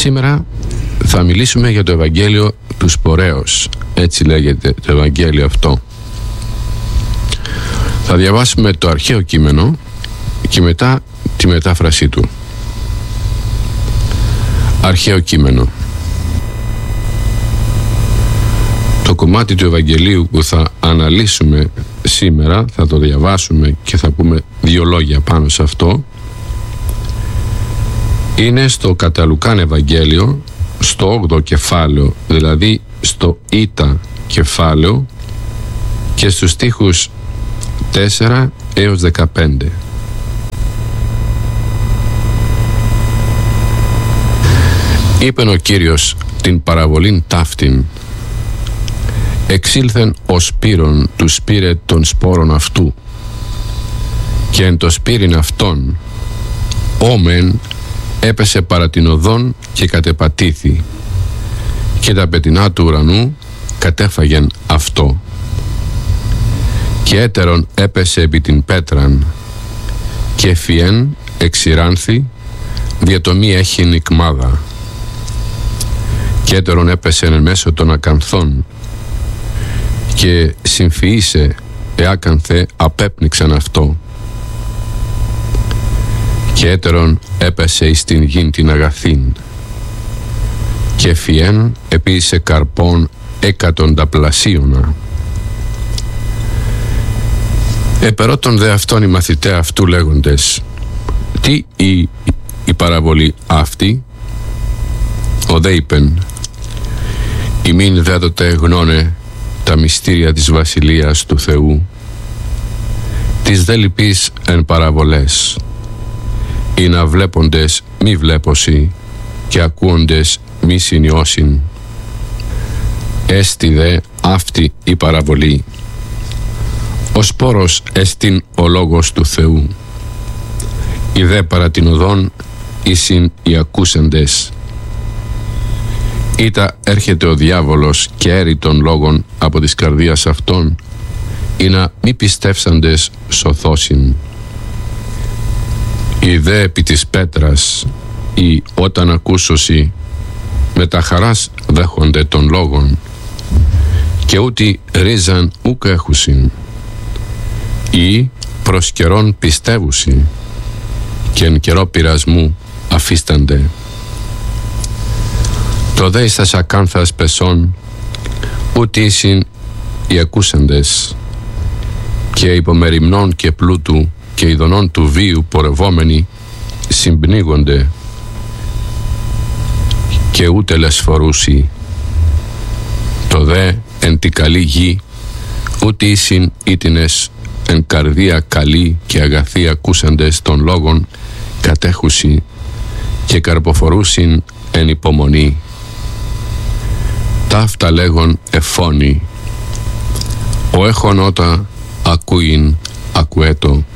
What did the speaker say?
Σήμερα θα μιλήσουμε για το Ευαγγέλιο του Σπορέως. Έτσι λέγεται το Ευαγγέλιο αυτό. Θα διαβάσουμε το αρχαίο κείμενο και μετά τη μετάφρασή του. Αρχαίο κείμενο. Το κομμάτι του Ευαγγελίου που θα αναλύσουμε σήμερα, θα το διαβάσουμε και θα πούμε δύο λόγια πάνω σε αυτό, είναι στο κατά Λουκάν Ευαγγέλιο, στο 8ο κεφάλαιο, δηλαδή στο Ήτα κεφάλαιο, και στους στίχους 4 έως 15. Είπεν ο Κύριος την παραβολήν ταύτην: εξήλθεν ο σπύρον του σπήρε των σπόρων αυτού, και εν το σπύριν αυτόν όμεν έπεσε παρά την οδόν και κατεπατήθη, και τα πετεινά του ουρανού κατέφαγεν αυτό, και έτερον έπεσε επί την πέτραν, και φιέν εξηράνθη διατομή έχει νικμάδα, και έτερον έπεσε εν μέσω των ακανθών, και συμφυήσε εάκανθε απέπνιξαν αυτό, και έτερον έπεσε εις την γην την αγαθήν, και φιέν επίησε καρπών εκατονταπλασίωνα. Επερώτων δε αυτόν οι μαθηταί αυτού λέγοντες: τι η παραβολή αυτή? Ο δε είπεν: ημίν δέδοτε γνώνε τα μυστήρια της βασιλείας του Θεού, τις δε λυπείς εν παραβολές, ή να βλέποντες μη βλέπωσι, και ακούοντες μη συνειώσιν. Έστι δε αυτή η παραβολή. Ο σπόρος εστίν ο λόγος του Θεού, οι δε παρά την οδόν ήσιν οι ακούσαντες. Ήτα έρχεται ο διάβολος και έρει των λόγων από της καρδίας αυτών, ή να μη πιστεύσαντες σωθώσιν. Οι δε επί της πέτρας, ή όταν ακούσωσι με τα χαράς δέχονται των λόγων, και ούτι ρίζαν ούκ έχουσιν, ή προς καιρόν πιστεύουσι, και εν καιρό πειρασμού αφίστανται. Το δε εις τας ακάνθας πεσών ούτι ήσιν οι ακούσαντες, και υπομεριμνών και πλούτου και ειδονών του βίου πορευόμενοι συμπνίγονται, και ούτε λεσφορούσι. Το δε εν τη καλή γη ούτε ήσιν ήτινες εν καρδία καλή και αγαθή ακούσαντες των λόγων κατέχουσι, και καρποφορούσιν εν υπομονή. Ταύτα λέγον εφώνει, ο έχων ότα ακούειν ακουέτο.